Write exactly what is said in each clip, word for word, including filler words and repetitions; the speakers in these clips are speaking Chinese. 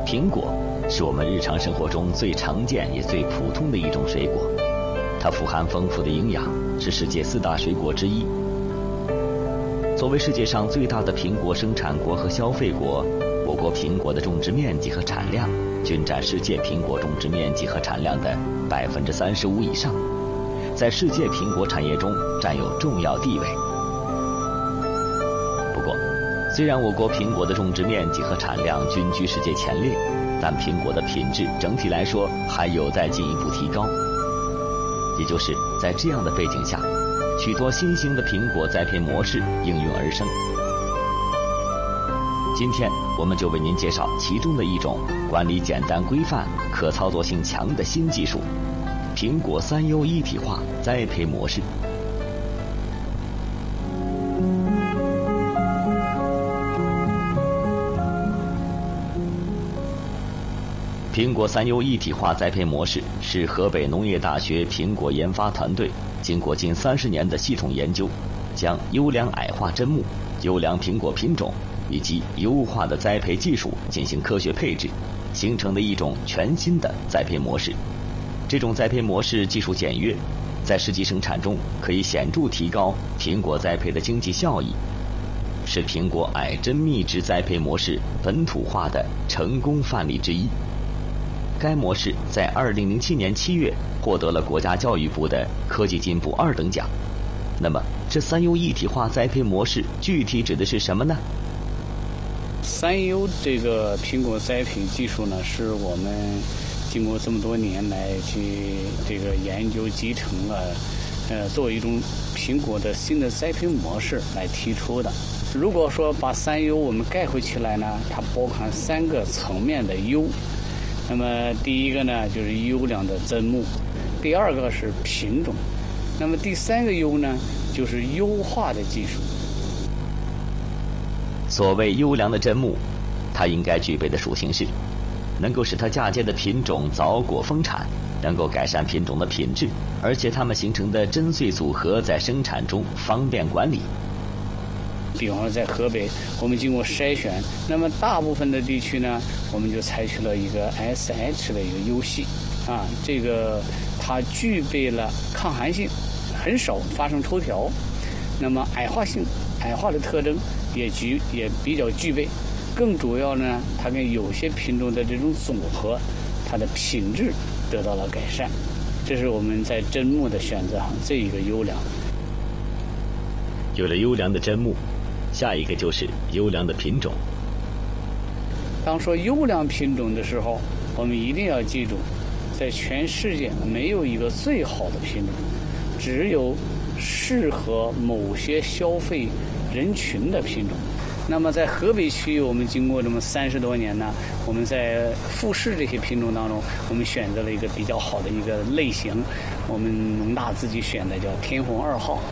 苹果是我们日常生活中最常见也最普通的一种水果，它富含丰富的营养，是世界四大水果之一。作为世界上最大的苹果生产国和消费国，我国苹果的种植面积和产量均占世界苹果种植面积和产量的百分之三十五以上，在世界苹果产业中占有重要地位。不过，虽然我国苹果的种植面积和产量均居世界前列，但苹果的品质整体来说还有待进一步提高。也就是在这样的背景下，许多新兴的苹果栽培模式应运而生。今天我们就为您介绍其中的一种管理简单规范、可操作性强的新技术——苹果三优一体化栽培模式。苹果三优一体化栽培模式是河北农业大学苹果研发团队经过近三十年的系统研究，将优良矮化砧木、优良苹果品种以及优化的栽培技术进行科学配置，形成的一种全新的栽培模式。这种栽培模式技术简约，在实际生产中可以显著提高苹果栽培的经济效益，是苹果矮针密植栽培模式本土化的成功范例之一。该模式在二零零七年七月获得了国家教育部的科技进步二等奖。那么，这三优一体化栽培模式具体指的是什么呢？ 三优这个苹果栽培技术呢，是我们经过这么多年来去这个研究集成了，呃，作为一种苹果的新的栽培模式来提出的。如果说把三优我们概括起来呢，它包含三个层面的优。那么第一个呢，就是优良的砧木；第二个是品种；那么第三个优呢，就是优化的技术。 所谓优良的砧木，它应该具备的属性是：能够使它嫁接的品种早果丰产，能够改善品种的品质，而且它们形成的针穗组合在生产中方便管理。 比方说在河北，我们经过筛选，那么大部分的地区呢，我们就采取了一个 S H 的一个优系啊，这个它具备了抗寒性，很少发生抽条，那么矮化性、矮化的特征也具也比较具备，更主要呢，它跟有些品种的这种组合，它的品质得到了改善，这是我们在砧木的选择上这一个优良。 有了优良的砧木，下一个就是优良的品种。 当说优良品种的时候，我们一定要记住，在全世界没有一个最好的品种，只有适合某些消费人群的品种。那么在河北区域，我们经过这么三十多年呢，我们在复试这些品种当中，我们选择了一个比较好的一个类型，我们农大自己选的叫天虹二号。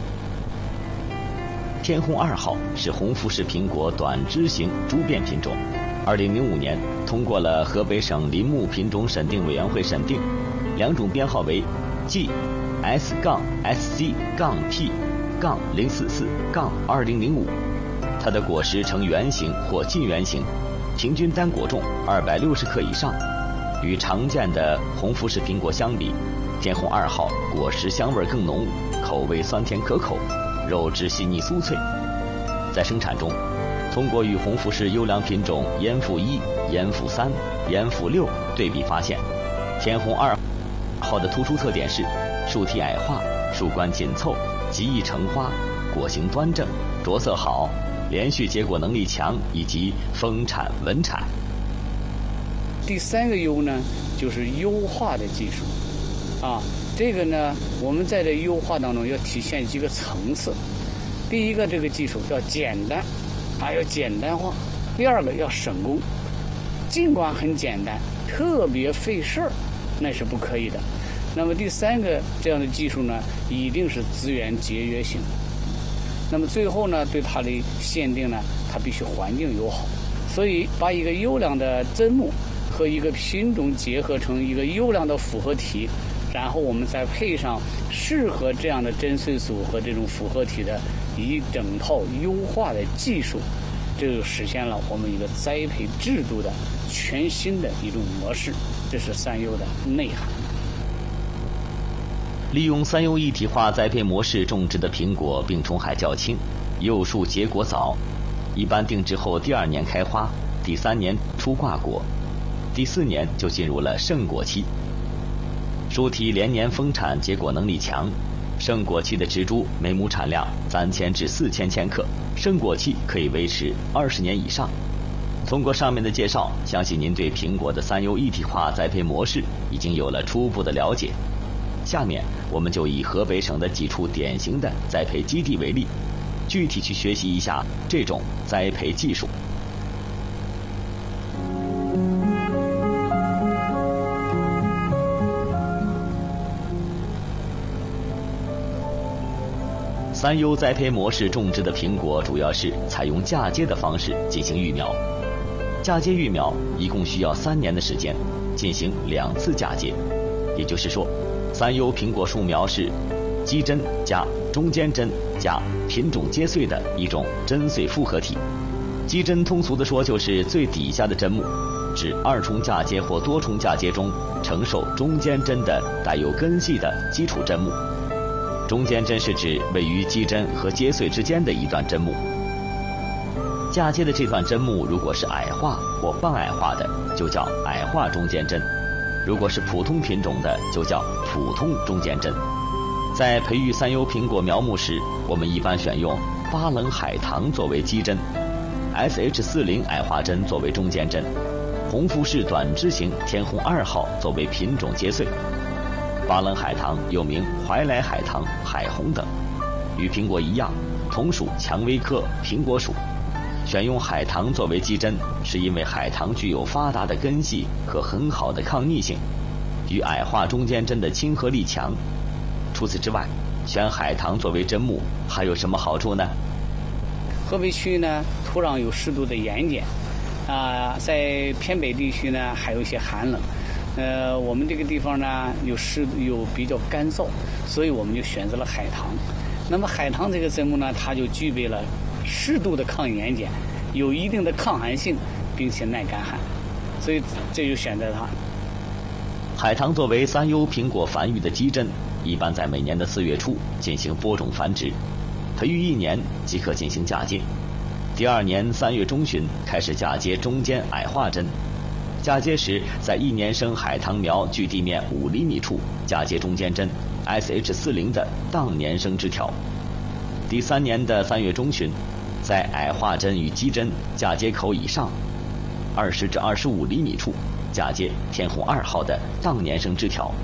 天虹二号是红富士苹果短枝型株变品种，二零零五年通过了河北省林木品种审定委员会审定，两种编号为 G S S C P 零四四二零零五。它的果实呈圆形或近圆形，平均单果重二百六十克以上。与常见的红富士苹果相比，天虹二号果实香味更浓，口味酸甜可口，肉质细腻酥脆。在生产中，通过与红富士优良品种烟富一、烟富三、烟富六对比发现，天虹二号的突出特点是树体矮化、树冠紧凑、极易成花、果形端正、着色好、连续结果能力强，以及丰产稳产。 第三个优呢，就是优化的技术啊。这个呢，我们在这优化当中要体现几个层次。第一个，这个技术要简单，啊，要简单化；第二个要省工，尽管很简单，特别费事儿，那是不可以的。那么第三个这样的技术呢，一定是资源节约型。那么最后呢，对它的限定呢，它必须环境友好。所以把一个优良的砧木和一个品种结合成一个优良的复合体，然后我们再配上适合这样的针穗组和这种复合体的一整套优化的技术， 这就实现了我们一个栽培制度的全新的一种模式，这是三优的内涵。 利用三优一体化栽培模式种植的苹果病虫害较轻，幼树结果早，一般定植后第二年开花，第三年出挂果，第四年就进入了盛果期。树体连年丰产，结果能力强。盛果期的植株每亩产量三千至四千千克，盛果期可以维持二十年以上。通过上面的介绍，相信您对苹果的三优一体化栽培模式已经有了初步的了解。下面我们就以河北省的几处典型的栽培基地为例，具体去学习一下这种栽培技术。三优栽培模式种植的苹果主要是采用嫁接的方式进行育苗。嫁接育苗一共需要三年的时间，进行两次嫁接。也就是说，三优苹果树苗是基针加中间针加品种接穗的一种针穗复合体。基针通俗的说就是最底下的针目，指二重嫁接或多重嫁接中承受中间针的带有根系的基础针目。中间针是指位于基针和接穗之间的一段针目。嫁接的这段针目如果是矮化或半矮化的，就叫矮化中间针；如果是普通品种的，就叫普通中间针。在培育三优苹果苗木时，我们一般选用巴冷海棠作为基针， S H 四十 矮化针作为中间针，红富士短枝型天虹二号作为品种接穗。巴冷海棠又名怀来海棠、海红等，与苹果一样，同属蔷薇科苹果属。选用海棠作为基针，是因为海棠具有发达的根系和很好的抗逆性，与矮化中间针的亲和力强。除此之外，选海棠作为针目还有什么好处呢？ 河北区呢，土壤有适度的盐碱，啊、呃，在偏北地区呢还有一些寒冷。呃，我们这个地方呢有湿有比较干燥，所以我们就选择了海棠。那么海棠这个针目呢，它就具备了适度的抗盐碱，有一定的抗寒性，并且耐干旱，所以这就选择它。 海棠作为三优苹果繁育的基针，一般在每年的四月初进行播种繁殖，培育一年即可进行嫁接。第二年三月中旬开始嫁接中间矮化针。嫁接时，在一年生海棠苗距地面五厘米处嫁接中间针 S H 四十 的当年生枝条。第三年的三月中旬，在矮化针与基针嫁接口以上二十至二十五厘米处嫁接天虹二号的当年生枝条。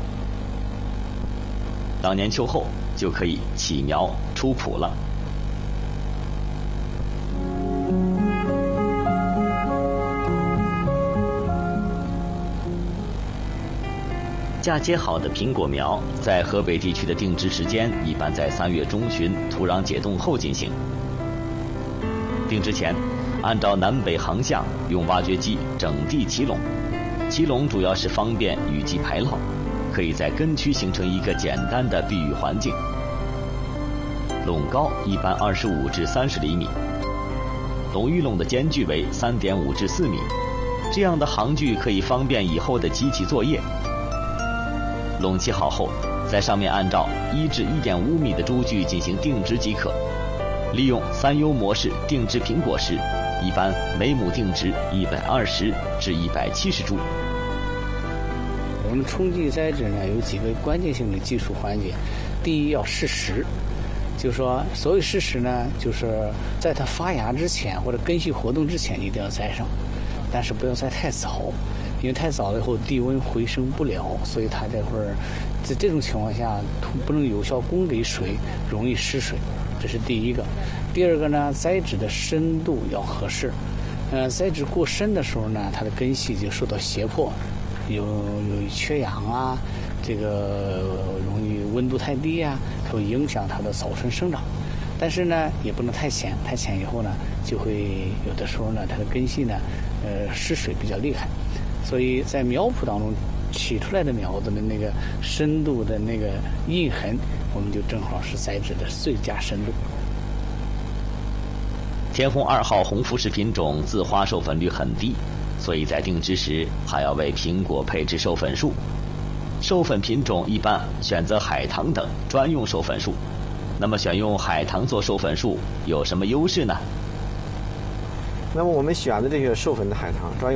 当年秋后就可以起苗出圃了。嫁接好的苹果苗在河北地区的定植时间一般在三月中旬土壤解冻后进行。定植前，按照南北航向用挖掘机整地齐垄，齐垄主要是方便雨季排涝，可以在根区形成一个简单的避雨环境。垄高一般二十五至三十厘米，垄与垄的间距为三点五至四米，这样的行距可以方便以后的集体作业。垄砌好后，在上面按照一至一点五米的株距进行定植即可。利用三优模式定植苹果时，一般每亩定植一百二十至一百七十株。 我们冲击栽植呢有几个关键性的技术环节。第一，要适时，就是说所谓适时呢，就是在它发芽之前或者根系活动之前一定要栽上，但是不要栽太早。因为太早了以后地温回升不了，所以它这会儿在这种情况下不能有效供给水，容易失水，这是第一个。第二个呢，栽植的深度要合适。呃，栽植过深的时候呢，它的根系就受到胁迫，有有缺氧啊，这个容易温度太低啊，它会影响它的早春生长。但是呢，也不能太浅，太浅以后呢，就会有的时候呢，它的根系呢，呃，失水比较厉害。所以在苗圃当中起出来的苗子的那个深度的那个印痕，我们就正好是栽植的最佳深度。 天虹二号红富士品种自花授粉率很低，所以在定植时还要为苹果配置授粉树。授粉品种一般选择海棠等专用授粉树。那么选用海棠做授粉树有什么优势呢？ 那么我们选的这些授粉的海棠，专